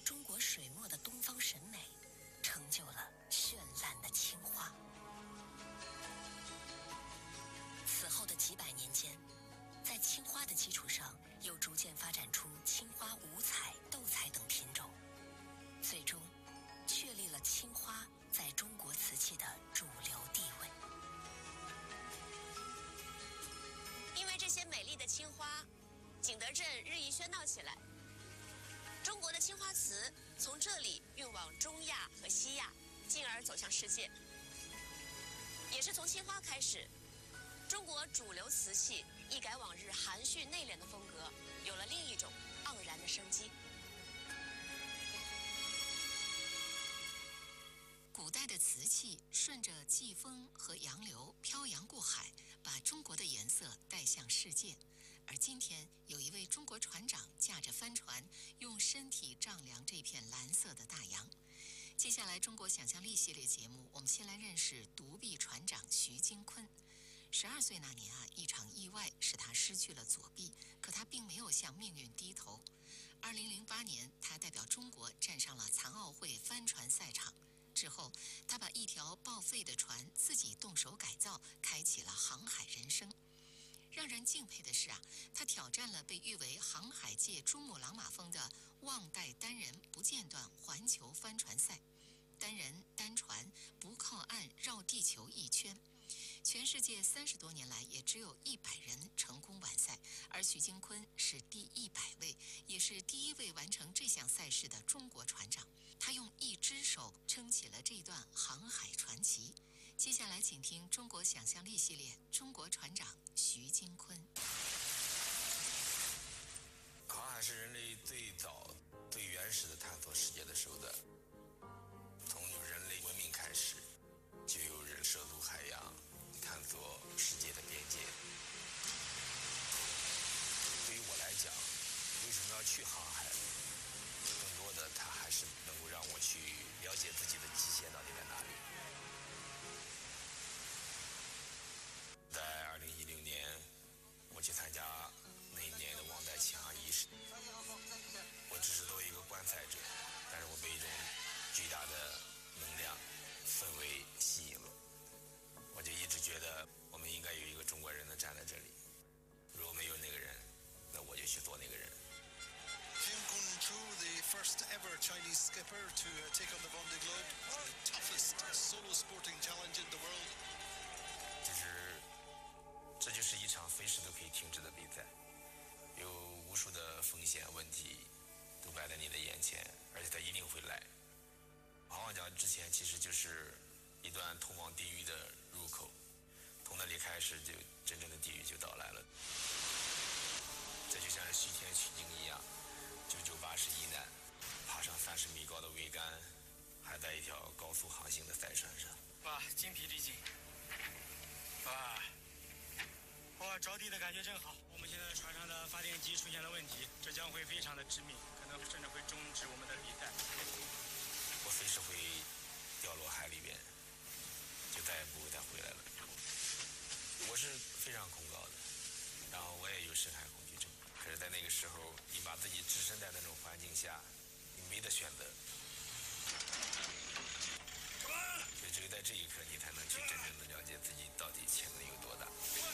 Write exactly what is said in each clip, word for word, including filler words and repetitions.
中国水墨的东方审美，成就了绚烂的青花。此后的几百年间，在青花的基础上，又逐渐发展出青花五彩、斗彩等品种，最终确立了青花在中国瓷器的主流地位。 因为这些美丽的青花，景德镇日益喧闹起来。中国的青花瓷从这里运往中亚和西亚，进而走向世界。也是从青花开始，中国主流瓷器一改往日含蓄内敛的风格，有了另一种盎然的生机。 古代的瓷器顺着季风和洋流漂洋过海，把中国的颜色带向世界。而今天，有一位中国船长驾着帆船，用身体丈量这片蓝色的大洋。接下来，中国想象力系列节目，我们先来认识独臂船长徐金坤。十二岁那年啊，一场意外使他失去了左臂，可他并没有向命运低头。二零零八年，他代表中国站上了残奥会帆船赛场。之后，他把一条报废的船自己动手改造，开启了航海人生。让人敬佩的是啊，他挑战了被誉为航海界珠穆朗玛峰的旺代单人不间断环球帆船赛，单人单船不靠岸绕地球一圈。全世界三十多年来也只有一百人成功完赛，而许金坤是第一百位，也是第一位完成这项赛事的中国船长。他用一只手撑起了这段航海传奇。接下来，请听中国想象力系列《中国船长徐金坤》。 航海是人类最早、最原始的探索世界的手段。从有人类文明开始，就有人涉足海洋，探索世界的边界。对于我来讲，为什么要去航海？更多的，它还是能够让我去了解自己的极限到底在哪里。在二零一六年，我去参加那一年的旺代启航仪式，我只是作为一个观赛者，但是我被一种巨大的能量氛围吸引了。我就一直觉得我们应该有一个中国人能站在这里，如果没有那个人，那我就去做那个人。 Jim Kun-Chu, the first ever Chinese skipper to take on the Vendée Globe, the toughest solo sporting challenge in the world. 其实，这就是一场随时都可以停止的比赛，有无数的风险问题都摆在你的眼前，而且它一定会来。好望角之前其实就是一段通往地狱的入口，从那里开始，就真正的地狱就到来了。这就像是西天取经一样，九九八十一难，爬上三十米高的桅杆，还在一条高速航行的赛船上。 哇，精疲力尽！哇，哇，着地的感觉真好。我们现在船上的发电机出现了问题，这将会非常的致命，可能甚至会终止我们的比赛。 我随时会掉落海里边，就再也不会再回来了。我是非常恐高的，然后我也有深海恐惧症。可是，在那个时候，你把自己置身在那种环境下，你没得选择。所以，只有在这一刻，你才能去真正的了解自己到底潜能有多大。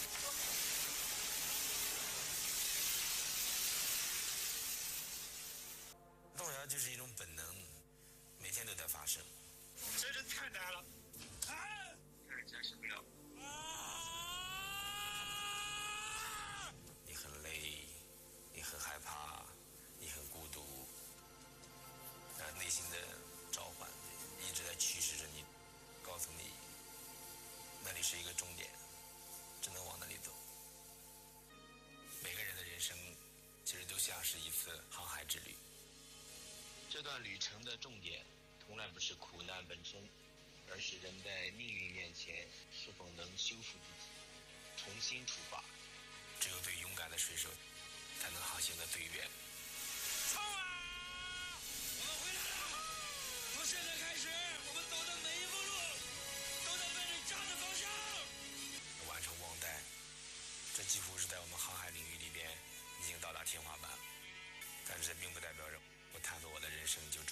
动摇就是一种本能，每天都在发生。 真是太难了！啊！ 看一下什么样？ 啊！ 你很累，你很害怕，你很孤独，但内心的召唤一直在驱使着你，告诉你那里是一个终点，只能往那里走。每个人的人生其实都像是一次航海之旅。 这段旅程的重点从来不是苦难本身，而是人在命运面前是否能修复自己，重新出发。 只有最勇敢的水手才能航行得最远。 冲啊！我们回来了！从现在开始，我们走的每一步路都在奔着家的方向。 完成旺代，这几乎是在我们航海领域里边已经到达天花板了。但是这并不代表着我探索我的人生就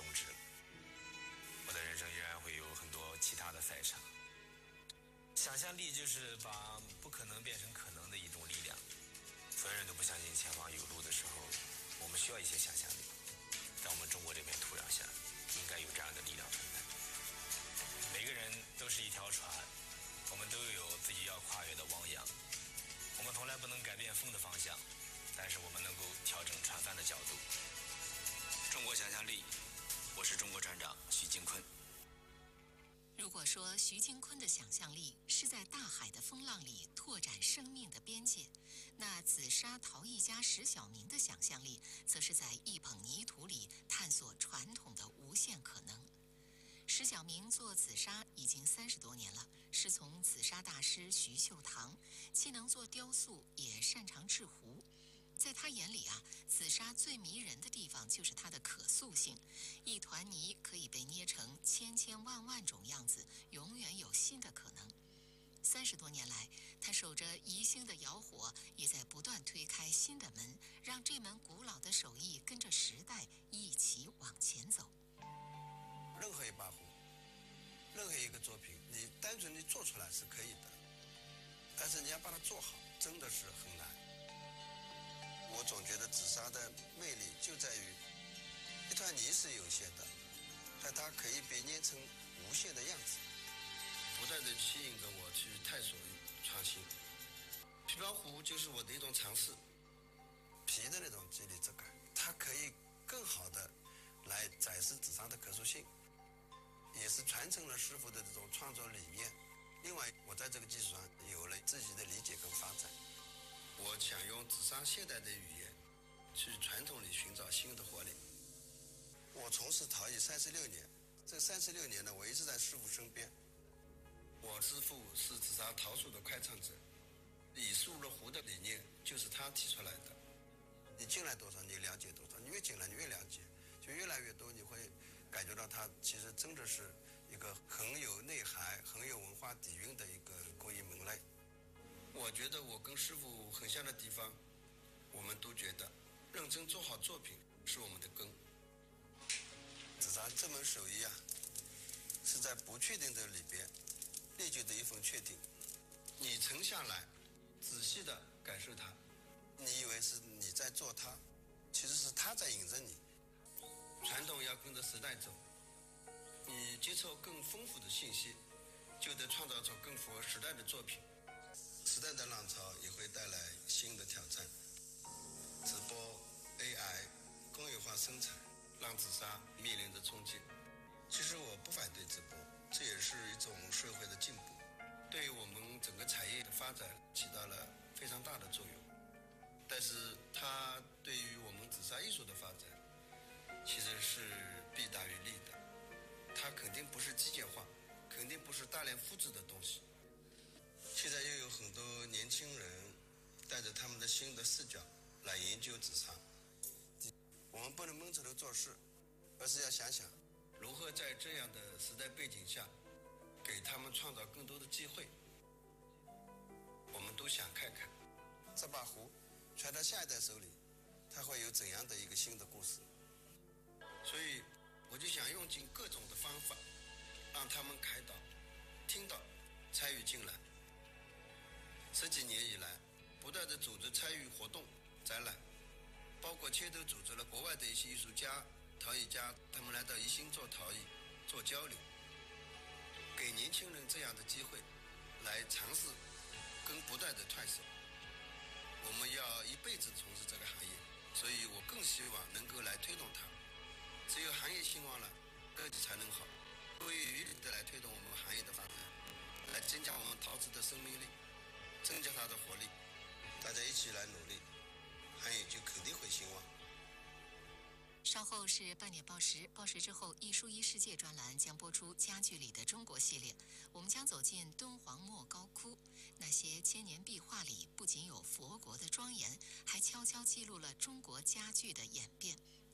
象力就是把不可能变成可能的一种力量。所有人都不相信前方有路的时候，我们需要一些想象力。在我们中国这片土壤下，应该有这样的力量存在。每个人都是一条船，我们都有自己要跨越的汪洋。我们从来不能改变风的方向，但是我们能够调整船帆的角度。中国想象力，我是中国船长徐金坤。 如果说徐金坤的想象力是在大海的风浪里拓展生命的边界，那紫砂陶艺家石晓明的想象力则是在一捧泥土里探索传统的无限可能。石晓明做紫砂已经三十多年了，师从紫砂大师徐秀堂，既能做雕塑，也擅长制壶。在他眼里啊，紫砂最迷人的地方就是它的可塑性，一团泥可以被捏成千千万万种样子，永远有新的可能。三十多年来，他守着宜兴的窑火，也在不断推开新的门，让这门古老的手艺跟着时代一起往前走。 任何一把壶，任何一个作品，你单纯的做出来是可以的，但是你要把它做好，真的是很难。我总觉得紫砂的魅力就在于，一团泥是有限的，但它可以被捏成无限的样子，不断的吸引着我去探索创新。皮包壶就是我的一种尝试，皮的那种肌理质感，它可以更好的来展示紫砂的可塑性，也是传承了师傅的这种创作理念。另外，我在这个基础上有了自己的理解跟发展。我想用紫砂现代的语言，去传统里寻找新的活力。我从事陶艺三十六年，这三十六年呢，我一直在师傅身边。我师傅是紫砂陶术的开创者，以树入壶的理念就是他提出来的。你进来多少，你了解多少，你越进来你越了解，就越来越多，你会感觉到它其实真的是一个很有内涵、很有文化底蕴的一个工艺门类。我觉得我跟师傅很像的地方，我们都觉得认真做好作品是我们的根。紫砂这门手艺啊，是在不确定的里边练就的一份确定。你沉下来，仔细的感受它，你以为是你在做它，其实是它在引着你。传统要跟着时代走，你接受更丰富的信息，就得创造出更符合时代的作品。时代的浪潮也会带来新的挑战，直播、A I、工业化生产，让紫砂面临着冲击。其实我不反对直播，这也是一种社会的进步，对于我们整个产业的发展起到了非常大的作用。但是它对于我们紫砂艺术的发展，其实是弊大于利的。它肯定不是机械化，肯定不是大量复制的东西。现在又有很多年轻人带着他们的新的视角来研究紫砂。我们不能闷着头做事，而是要想想如何在这样的时代背景下给他们创造更多的机会。我们都想看看这把壶传到下一代手里，它会有怎样的一个新的故事。所以我就想用尽各种的方法让他们开导、听到、参与进来。十几年以来，不断的组织参与活动、展览，包括牵头组织了国外的一些艺术家、陶艺家，他们来到宜兴做陶艺、做交流，给年轻人这样的机会，来尝试跟不断的探索。我们要一辈子从事这个行业，所以我更希望能够来推动它。只有行业兴旺了，个体才能好。不遗余力的来推动我们行业的发展，来增加我们陶瓷的生命力，增加它的活力。大家一起来努力，行业就肯定会兴旺。 稍后是半点报时，报时之后，艺术一世界专栏将播出家具里的中国系列。我们将走进敦煌莫高窟，那些千年壁画里不仅有佛国的庄严，还悄悄记录了中国家具的演变。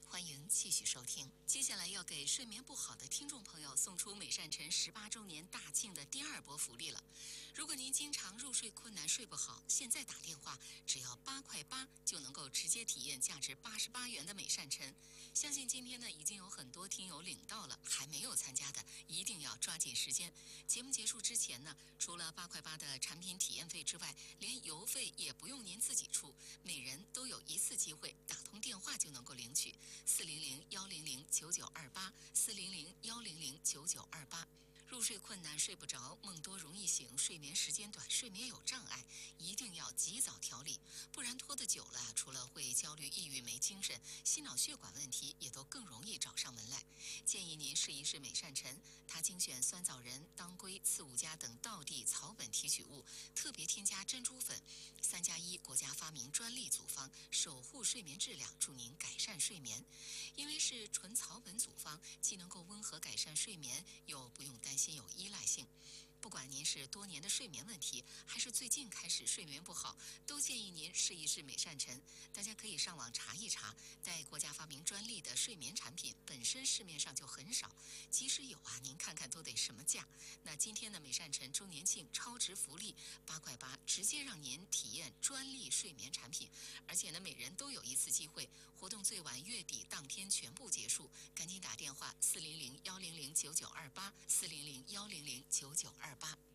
欢迎继续收听。接下来要给睡眠不好的听众朋友送出美善晨十八周年大庆的第二波福利了。如果您经常入睡困难、睡不好，现在打电话只要八块八就能够直接体验价值八十八元的美善晨。相信今天呢已经有很多听友领到了，还没有参加的一定要抓紧时间。节目结束之前呢，除了八块八的产品体验费之外，连邮费也不用您自己出，每人都有一次机会打通电话就能够领取。四零零幺零零九九二八，四零零幺零零九九二八。入睡困难、睡不着、梦多容易醒、睡眠时间短、睡眠有障碍，一定要及早调理，不然拖得久了，除了会焦虑、抑郁、没精神，心脑血管问题也都更容易找上门来。建议您试一试美善晨，它精选酸枣仁、当归、刺五加等道地草本提取物，特别添加珍珠粉，三加一国家发明专利组方，守护睡眠质量，助您改善睡眠。因为是纯草本组方，既能够温和改善睡眠，又不用担心有依赖性。不管您是多年的睡眠问题，还是最近开始睡眠不好，都建议您试一试美善晨。大家可以上网查一查，带国家发明专利的睡眠产品本身市面上就很少，即使有啊，您看看都得什么价。那今天的美善晨周年庆超值福利，八块八直接让您体验专利睡眠产品，而且呢每人都有一次机会，活动最晚月底当天全部结束，赶紧打电话四零零幺零零九九二八，四零零幺零零九九二八。